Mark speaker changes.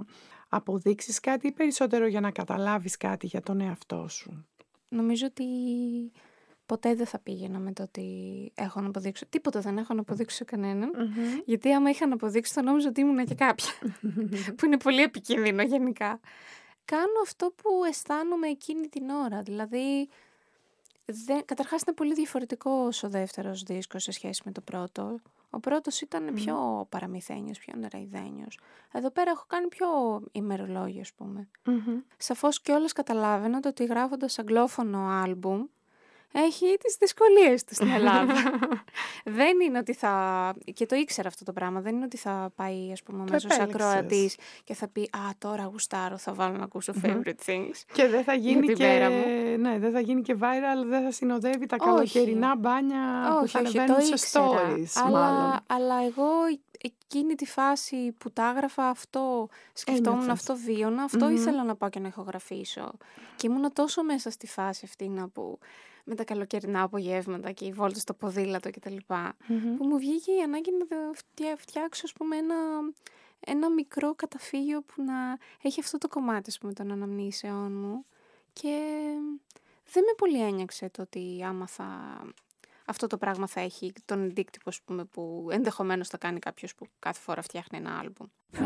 Speaker 1: αποδείξεις κάτι ή περισσότερο για να καταλάβεις κάτι για τον εαυτό σου?
Speaker 2: Νομίζω ότι ποτέ δεν θα πήγαινα με το ότι έχω να αποδείξω. Τίποτα δεν έχω να αποδείξω σε κανέναν. Γιατί άμα είχα να αποδείξω θα νόμιζα ότι ήμουν και κάποια. Που είναι πολύ επικίνδυνο γενικά. Κάνω αυτό που αισθάνομαι εκείνη την ώρα. Δηλαδή, καταρχάς είναι πολύ διαφορετικός ο δεύτερος δίσκος σε σχέση με το πρώτο. Ο πρώτος ήταν πιο παραμυθένιος, πιο νεραϊδένιος. Εδώ πέρα έχω κάνει πιο ημερολόγιο, ας πούμε. Σαφώς κιόλας καταλάβαινα το ότι γράφοντας αγγλόφωνο άλμπουμ έχει τις δυσκολίες του στην Ελλάδα. Δεν είναι ότι θα... Και το ήξερα αυτό το πράγμα. Δεν είναι ότι θα πάει, ας πούμε, μέσος ακροατής και θα πει «Α, τώρα γουστάρω, θα βάλω να ακούσω favorite things».
Speaker 1: Και δεν θα γίνει δεν θα γίνει και viral, δεν θα συνοδεύει τα καλοκαιρινά μπάνια που θα ανεβαίνουν σε stories, μάλλον.
Speaker 2: Αλλά εγώ εκείνη τη φάση που τα έγραφα αυτό, σκεφτόμουν αυτό, βίωνα, αυτό ήθελα να πάω και να ηχογραφήσω. Και ήμουν τόσο μέσα στη φάση αυτή που με τα καλοκαιρινά απογεύματα και οι βόλτες στο ποδήλατο κτλ. Που μου βγήκε η ανάγκη να φτιάξω, ας πούμε, ένα μικρό καταφύγιο που να έχει αυτό το κομμάτι, ας πούμε, των αναμνήσεών μου. Και δεν με πολύ ένιωξε το ότι άμα αυτό το πράγμα θα έχει τον αντίκτυπο, ας πούμε, που ενδεχομένως θα κάνει κάποιος που κάθε φορά φτιάχνει ένα άλμπουμ.